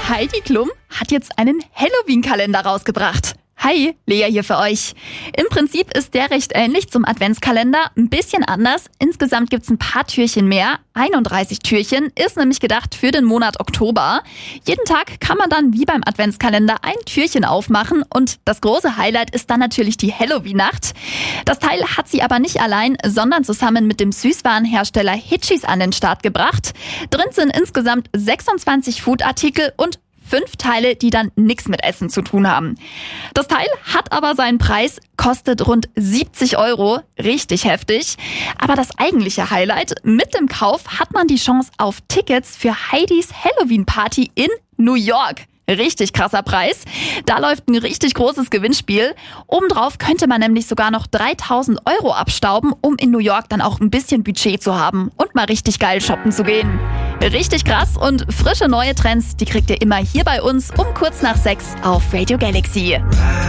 Heidi Klum hat jetzt einen Halloween-Kalender rausgebracht. Hi, Lea hier für euch. Im Prinzip ist der recht ähnlich zum Adventskalender, ein bisschen anders. Insgesamt gibt's ein paar Türchen mehr. 31 Türchen, ist nämlich gedacht für den Monat Oktober. Jeden Tag kann man dann wie beim Adventskalender ein Türchen aufmachen und das große Highlight ist dann natürlich die Halloween-Nacht. Das Teil hat sie aber nicht allein, sondern zusammen mit dem Süßwarenhersteller Hitchis an den Start gebracht. Drin sind insgesamt 26 Foodartikel und 5 Teile, die dann nichts mit Essen zu tun haben. Das Teil hat aber seinen Preis, kostet rund 70 €. Richtig heftig. Aber das eigentliche Highlight, mit dem Kauf hat man die Chance auf Tickets für Heidis Halloween-Party in New York. Richtig krasser Preis. Da läuft ein richtig großes Gewinnspiel. Obendrauf könnte man nämlich sogar noch 3.000 € abstauben, um in New York dann auch ein bisschen Budget zu haben und mal richtig geil shoppen zu gehen. Richtig krass und frische neue Trends, die kriegt ihr immer hier bei uns um kurz nach 6 auf Radio Galaxy.